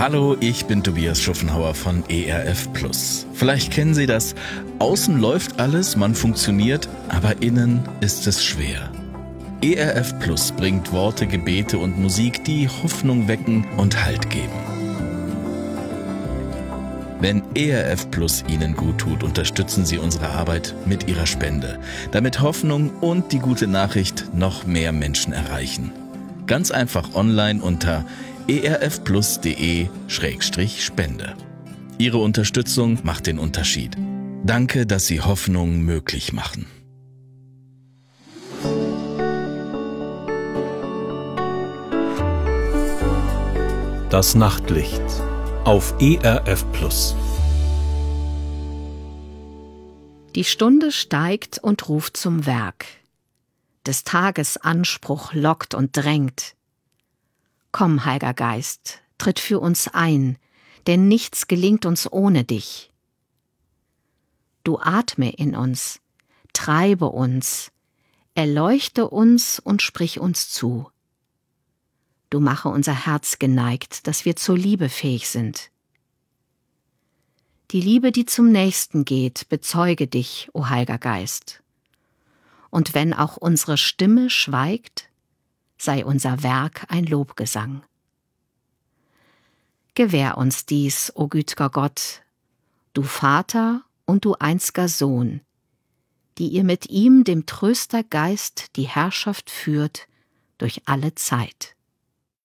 Hallo, ich bin Tobias Schuffenhauer von ERF+. Vielleicht kennen Sie das. Außen läuft alles, man funktioniert, aber innen ist es schwer. ERF+ bringt Worte, Gebete und Musik, die Hoffnung wecken und Halt geben. Wenn ERF+ Ihnen gut tut, unterstützen Sie unsere Arbeit mit Ihrer Spende, damit Hoffnung und die gute Nachricht noch mehr Menschen erreichen. Ganz einfach online unter erfplus.de/spende. Ihre Unterstützung macht den Unterschied. Danke, dass Sie Hoffnung möglich machen. Das Nachtlicht auf ERF+. Die Stunde steigt und ruft zum Werk. Des Tages Anspruch lockt und drängt. Komm, Heiliger Geist, tritt für uns ein, denn nichts gelingt uns ohne dich. Du atme in uns, treibe uns, erleuchte uns und sprich uns zu. Du mache unser Herz geneigt, dass wir zur Liebe fähig sind. Die Liebe, die zum Nächsten geht, bezeuge dich, o Heiliger Geist. Und wenn auch unsere Stimme schweigt, sei unser Werk ein Lobgesang. Gewähr uns dies, o güt'ger Gott, du Vater und du einz'ger Sohn, die ihr mit ihm, dem Tröstergeist, die Herrschaft führt durch alle Zeit.